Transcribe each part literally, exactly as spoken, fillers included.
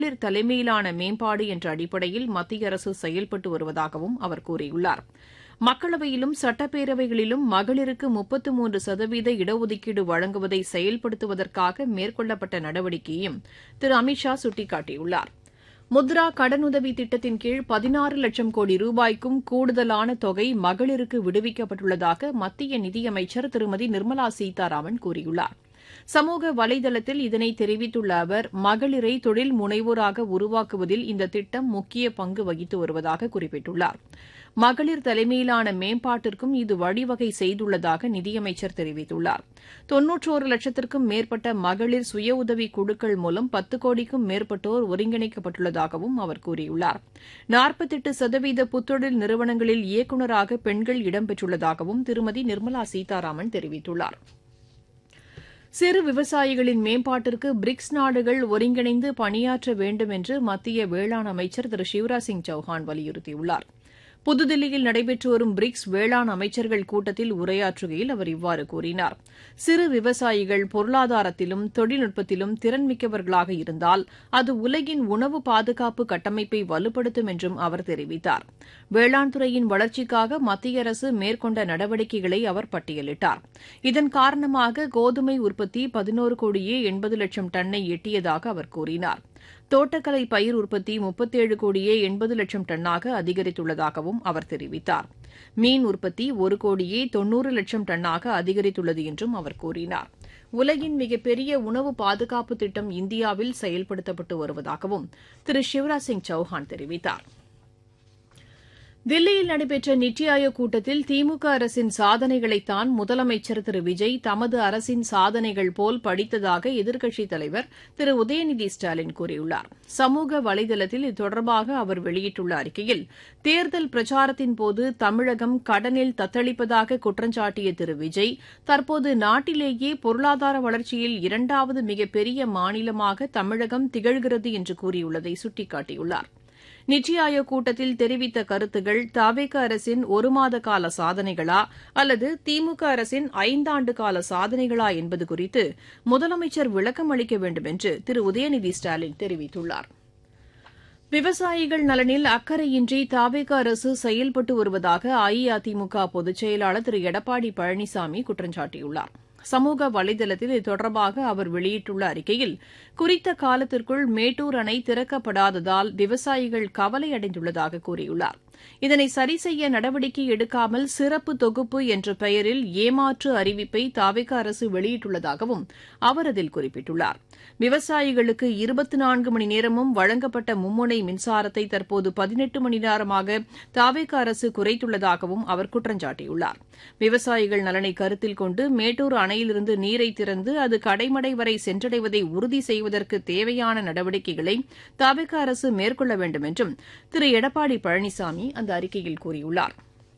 மகளிர் தலைமையிலான மேம்பாடு என்ற அடிப்படையில் மத்திய அரசு செயல்பட்டு வருவதாகவும் அவர் கூறியுள்ளார். மக்களவையிலும் சட்டப்பேரவைகளிலும் மகளிருக்கு முப்பத்து மூன்று சதவீத இடஒதுக்கீடு வழங்குவதை செயல்படுத்துவதற்காக மேற்கொள்ளப்பட்ட நடவடிக்கையையும் திரு அமித் ஷா சுட்டிக்காட்டியுள்ளார். முத்ரா கடனுதவி திட்டத்தின் கீழ் பதினாறு லட்சம் கோடி ரூபாய்க்கும் கூடுதலான தொகை மகளிருக்கு விடுவிக்கப்பட்டுள்ளதாக மத்திய நிதியமைச்சர் திருமதி நிர்மலா சீதாராமன் கூறியுள்ளார். சமூக வலைதளத்தில் இதனை தெரிவித்துள்ள அவர் மகளிரை தொழில் முனைவோராக உருவாக்குவதில் இந்த திட்டம் முக்கிய பங்கு வகித்து வருவதாக குறிப்பிட்டுள்ளார். மகளிர் தலைமையிலான மேம்பாட்டிற்கும் இது வழிவகை செய்துள்ளதாக நிதியமைச்சர் தெரிவித்துள்ளார். தொன்னூற்றோரு லட்சத்திற்கும் மேற்பட்ட மகளிர் சுய உதவி குழுக்கள் மூலம் பத்து கோடிக்கும் மேற்பட்டோர் ஒருங்கிணைக்கப்பட்டுள்ளதாகவும் அவர் கூறியுள்ளார். நாற்பத்தெட்டு சதவீத புத்தொழில் நிறுவனங்களில் இயக்குநராக பெண்கள் இடம்பெற்றுள்ளதாகவும் திருமதி நிர்மலா சீதாராமன் தெரிவித்துள்ளார். சிறு விவசாயிகளின் மேம்பாட்டிற்கு பிரிக்ஸ் நாடுகள் ஒருங்கிணைந்து பணியாற்ற வேண்டும் என்று மத்திய வேளாண் அமைச்சர் திரு சிவராஜ் சிங் சௌஹான் வலியுறுத்தியுள்ளார். புதுதில்லியில் நடைபெற்று வரும் பிரிக்ஸ் வேளாண் அமைச்சர்கள் கூட்டத்தில் உரையாற்றுகையில் அவர் இவ்வாறு கூறினார். சிறு விவசாயிகள் பொருளாதாரத்திலும் தொழில்நுட்பத்திலும் திறன்மிக்கவர்களாக இருந்தால் அது உலகின் உணவு பாதுகாப்பு கட்டமைப்பை வலுப்படுத்தும் என்றும் அவர் தெரிவித்தார். வேளாண் துறையின் வளர்ச்சிக்காக மத்திய அரசு மேற்கொண்ட நடவடிக்கைகளை அவர் பட்டியலிட்டார். இதன் காரணமாக கோதுமை உற்பத்தி பதினோரு கோடியே எண்பது லட்சம் டன்னை எட்டியதாக அவர் கூறினார். தோட்டக்கலை பயிர் உற்பத்தி முப்பத்தேழு கோடியே எண்பது லட்சம் டன்னாக அதிகரித்துள்ளதாகவும் அவர் தெரிவித்தார். மீன் உற்பத்தி ஒரு கோடியே தொன்னூறு லட்சம் டன்னாக அதிகரித்துள்ளது என்றும் அவர் கூறினார். உலகின் மிகப்பெரிய உணவு பாதுகாப்பு திட்டம் இந்தியாவில் செயல்படுத்தப்பட்டு வருவதாகவும் திரு சிவராஜ் சிங் சௌஹான் தெரிவித்தார். தில்லியில் நடைபெற்ற நித்தி ஆயோக் கூட்டத்தில் திமுக அரசின் சாதனைகளைத்தான் முதலமைச்சர் திரு விஜய் தமது அரசின் சாதனைகள் போல் படித்ததாக எதிர்க்கட்சித் தலைவர் திரு உதயநிதி ஸ்டாலின் கூறியுள்ளார். சமூக வலைதளத்தில் இது தொடர்பாக அவர் வெளியிட்டுள்ள அறிக்கையில் தேர்தல் பிரச்சாரத்தின்போது தமிழகம் கடனில் தத்தளிப்பதாக குற்றஞ்சாட்டிய திரு விஜய் தற்போது நாட்டிலேயே பொருளாதார வளர்ச்சியில் இரண்டாவது மிகப்பெரிய மாநிலமாக தமிழகம் திகழ்கிறது என்று கூறியுள்ளதை சுட்டிக்காட்டியுள்ளார். நித்தி ஆயோக் கூட்டத்தில் தெரிவித்த கருத்துகள் தவேக அரசின் ஒரு மாத கால சாதனைகளா அல்லது திமுக அரசின் ஐந்தாண்டு கால சாதனைகளா என்பது குறித்து முதலமைச்சர் விளக்கம் அளிக்க வேண்டும் என்று திரு உதயநிதி ஸ்டாலின் தெரிவித்துள்ளார். விவசாயிகள் நலனில் அக்கறையின்றி தவேக அரசு செயல்பட்டு வருவதாக அஇஅதிமுக பொதுச் செயலாளர் திரு எடப்பாடி பழனிசாமி குற்றம் சாட்டியுள்ளார். சமூக வலைதளத்தில் இது தொடர்பாக அவர் வெளியிட்டுள்ள அறிக்கையில் குறித்த காலத்திற்குள் மேட்டூர் அணை திறக்கப்படாததால் விவசாயிகள் கவலையடைந்துள்ளதாக கூறியுள்ளார். இதனை சரிசெய்ய நடவடிக்கை எடுக்காமல் சிறப்பு தொகுப்பு என்ற பெயரில் ஏமாற்று அறிவிப்பை தவேக அரசு வெளியிட்டுள்ளதாகவும் அவர் அதில் குறிப்பிட்டுள்ளார். விவசாயிகளுக்கு இருபத்தி நான்கு மணி நேரமும் வழங்கப்பட்ட மும்முனை மின்சாரத்தை தற்போது பதினெட்டு மணி நேரமாக தவேக அரசு குறைத்துள்ளதாகவும் அவர் குற்றம் சாட்டியுள்ளார். விவசாயிகள் நலனை கருத்தில் கொண்டு மேட்டூர் அணையிலிருந்து நீரை திறந்து அது கடைமடை வரை சென்றடைவதை உறுதி செய்வதற்கு தேவையான நடவடிக்கைகளை தவேக அரசு மேற்கொள்ள வேண்டும் என்றும் திரு எடப்பாடி பழனிசாமி அந்த அறிக்கையில் கூறியுள்ளார்.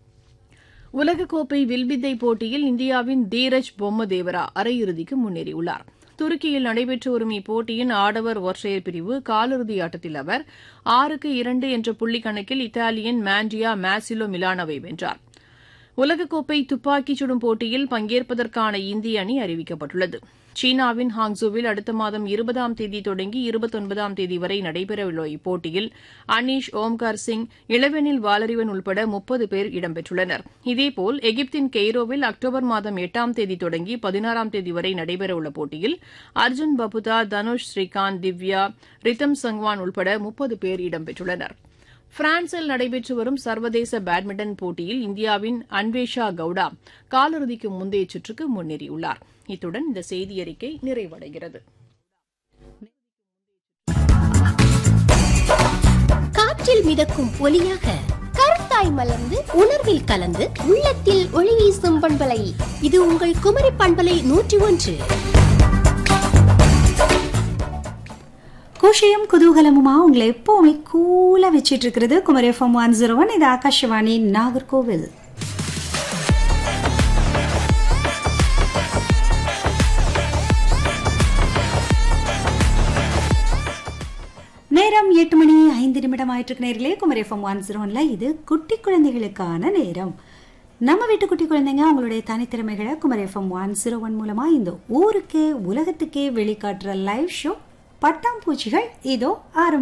உலகக்கோப்பை வில்வித்தை போட்டியில் இந்தியாவின் தீரஜ் பொம்மதேவரா அரையிறுதிக்கு முன்னேறியுள்ளார். துருக்கியில் நடைபெற்று வரும் இப்போட்டியின் ஆடவர் ஒற்றையர் பிரிவு காலிறுதி ஆட்டத்தில் அவர் ஆறுக்கு இரண்டு என்ற புள்ளி கணக்கில் இத்தாலியன் மாண்டியா மாசிலோ மிலானோவை வென்றார். உலகக்கோப்பை துப்பாக்கிச் சுடும் போட்டியில் பங்கேற்பதற்கான இந்திய அணி அறிவிக்கப்பட்டுள்ளது. சீனாவின் ஹாங்ஸோவில் அடுத்த மாதம் இருபதாம் தேதி தொடங்கி இருபத்தொன்பதாம் தேதி வரை நடைபெறவுள்ள இப்போட்டியில் அனீஷ், ஓம்கார் சிங், இளவெனில் வாலறிவன் உள்பட முப்பது பேர் இடம்பெற்றுள்ளனர். இதேபோல் எகிப்தின் கெய்ரோவில் அக்டோபர் மாதம் எட்டாம் தேதி தொடங்கி பதினாறாம் தேதி வரை நடைபெறவுள்ள போட்டியில் அர்ஜுன் பபுதா, தனுஷ், ஸ்ரீகாந்த், திவ்யா, ரித்தம் சங்வான் உள்பட முப்பது பேர் இடம்பெற்றுள்ளனர். பிரான்சில் நடைபெற்று வரும் சர்வதேச பேட்மிண்டன் போட்டியில் இந்தியாவின் அன்வேஷா கவுடா காலிறுதிக்கு முந்தைய சுற்றுக்கு முன்னேறியுள்ளார். இத்துடன் இந்த செய்தியறிக்கை நிறைவடைகிறது. காற்றில் மிதக்கும் ஒலியாக கருத்தாய் மலர்ந்து உணர்வில் கலந்து உள்ளத்தில் ஒளி வீசும் பண்பலை இது உங்கள் குமரி பண்பலை நூற்றி ஒன்று. குஷியும் குதூகலமுமா உங்களை எப்பவுமே கூலா வச்சிட்டு இருக்கிறது Kumari FM one zero one. இது ஆகாஷவாணி நாகர்கோவில். நேரம் எட்டு மணி ஐந்து நிமிடம் ஆயிட்டு இருக்கு நேர்களே. குமரி எஃப்எம் ஒன் ஜீரோ ஒன்ல இது குட்டி குழந்தைகளுக்கான நேரம். நம்ம வீட்டு குட்டி குழந்தைங்க அவங்களுடைய தனித்திறமைகளை Kumari FM one zero one மூலமா இந்த ஊருக்கே உலகத்துக்கே வெளிக்காட்டுற லைவ் ஷோ பட்டாம்பூச்சிகள் இதோ ஆரம்பம்.